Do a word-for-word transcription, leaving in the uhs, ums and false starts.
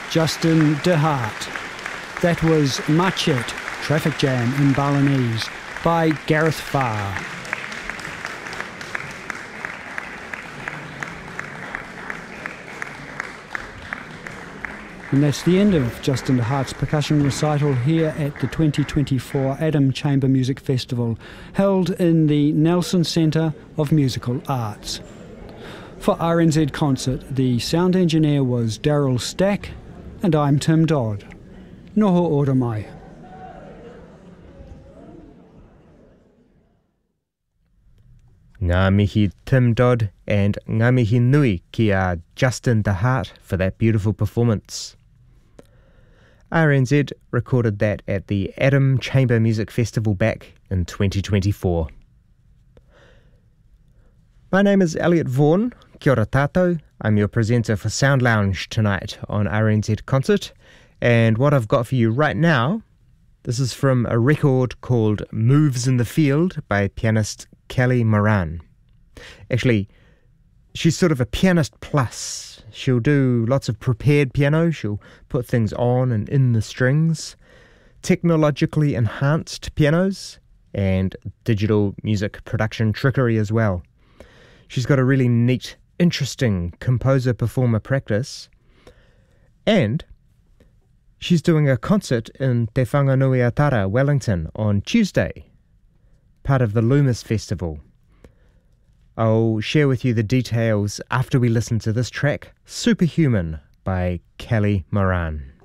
Justin De Hart. That was Machet, Traffic Jam in Balinese, by Gareth Farr. And that's the end of Justin De Hart's percussion recital here at the twenty twenty-four Adam Chamber Music Festival, held in the Nelson Centre of Musical Arts. For R N Z Concert, the sound engineer was Daryl Stack, and I'm Tim Dodd. Noho ora mai. Ngā mihi Tim Dodd and ngā mihi nui ki a Justin De Hart for that beautiful performance. R N Z recorded that at the Adam Chamber Music Festival back in twenty twenty-four. My name is Elliot Vaughan. Kia ora tātou. I'm your presenter for Sound Lounge tonight on R N Z Concert. And what I've got for you right now, this is from a record called Moves in the Field by pianist Kelly Moran. Actually, she's sort of a pianist plus. She'll do lots of prepared piano. She'll put things on and in the strings, technologically enhanced pianos, and digital music production trickery as well. She's got a really neat, interesting composer-performer practice, and she's doing a concert in Te Whanganui-a-Tara, Wellington, on Tuesday, part of the Loomis Festival. I'll share with you the details after we listen to this track, Superhuman by Kelly Moran.